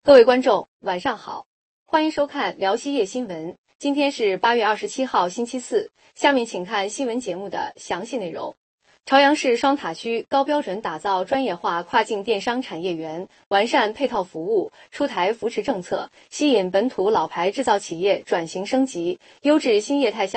各位观众，晚上好，欢迎收看辽西夜新闻。今天是8月27号，星期四。下面请看新闻节目的详细内容。朝阳市双塔区高标准打造专业化跨境电商产业园，完善配套服务，出台扶持政策，吸引本土老牌制造企业转型升级，优质新业态项